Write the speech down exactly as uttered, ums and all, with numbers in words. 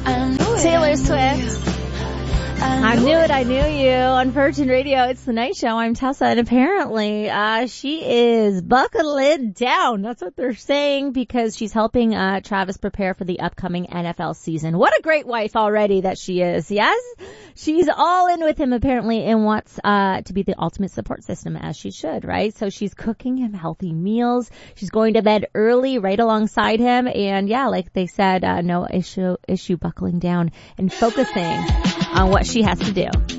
Taylor Swift. I knew it, I knew you. On Virgin Radio, it's the Night Show. I'm Tessa, and apparently, uh, she is buckling down. That's what they're saying, because she's helping, uh, Travis prepare for the upcoming N F L season. What a great wife already that she is, yes? She's all in with him, apparently, and wants, uh, to be the ultimate support system, as she should, right? So she's cooking him healthy meals. She's going to bed early, right alongside him, and yeah, like they said, uh, no issue, issue buckling down and focusing on what she has to do.